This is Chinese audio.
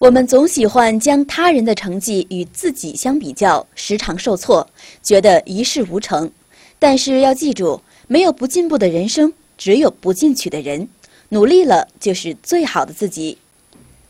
我们总喜欢将他人的成绩与自己相比较，时常受挫，觉得一事无成。但是要记住，没有不进步的人生，只有不进取的人。努力了就是最好的自己。